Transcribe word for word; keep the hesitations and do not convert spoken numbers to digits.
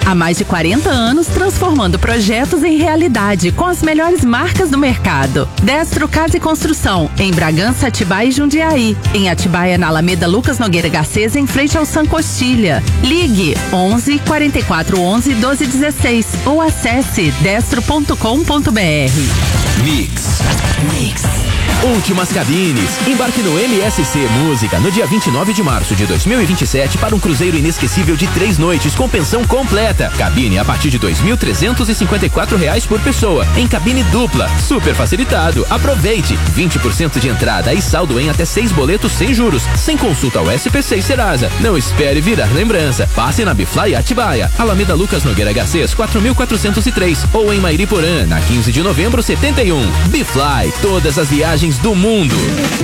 Há mais de quarenta anos, transformando projetos em realidade com as melhores marcas do mercado. Destro Casa e Construção, em Bragança, Atibaia e Jundiaí. Em Atibaia, na Alameda Lucas Nogueira Garcês, em frente ao San Costilha. Ligue onze, quarenta e quatro, onze, doze, dezesseis ou acesse destro ponto com ponto br. Mix. Mix. Últimas cabines. Embarque no M S C Música no dia vinte e nove de março de dois mil e vinte e sete para um cruzeiro inesquecível de três noites com pensão completa. Cabine a partir de dois mil trezentos e cinquenta e quatro reais por pessoa. Em cabine dupla. Super facilitado. Aproveite. vinte por cento de entrada e saldo em até seis boletos sem juros. Sem consulta ao S P C e Serasa. Não espere virar lembrança. Passe na Bifly Atibaia. Alameda Lucas Nogueira Garcês, quatro mil quatrocentos e três. Ou em Mairiporã, na quinze de novembro, setenta e um. Bifly. Todas as viagens do mundo.